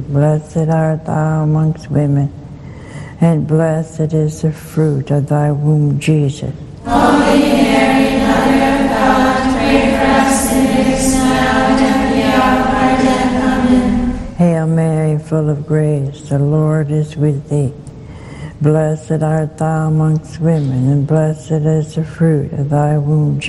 Blessed art thou amongst women, and blessed is the fruit of thy womb, Jesus. Holy Mary, Mother of God, pray for us sinners now and at the hour of our death. Amen. Hail Mary, full of grace, the Lord is with thee. Blessed art thou amongst women, and blessed is the fruit of thy womb, Jesus.